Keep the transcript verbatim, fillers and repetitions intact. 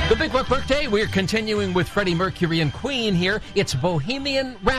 The Big Buck Birthday, we're continuing with Freddie Mercury and Queen here. It's Bohemian Rhapsody.